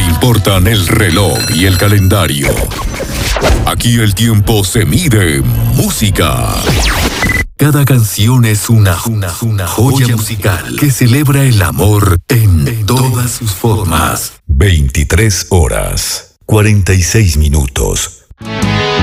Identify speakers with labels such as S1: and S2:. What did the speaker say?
S1: importan el reloj y el calendario. Aquí el tiempo se mide en música. Cada canción es una joya musical que celebra el amor en todas sus formas. 23 horas, 46 minutos.